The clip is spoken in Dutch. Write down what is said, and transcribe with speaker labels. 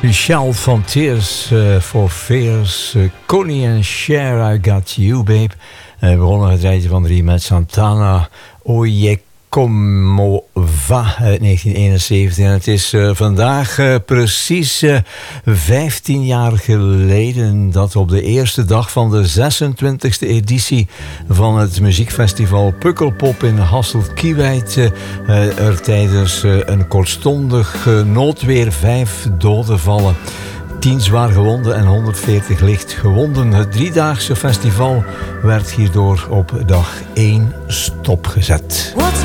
Speaker 1: Michel van Tears for Fears, Connie and Cher, I Got You Babe. We begonnen het rijtje van 3 met Santana, Oye Como Va uit 1971. En het is vandaag precies 15 jaar geleden dat op de eerste dag van de 26e editie van het muziekfestival Pukkelpop in Hasselt-Kiewijd er tijdens een kortstondig noodweer 5 doden vallen. 10 zwaar gewonden en 140 licht gewonden. Het driedaagse festival werd hierdoor op dag 1 stopgezet.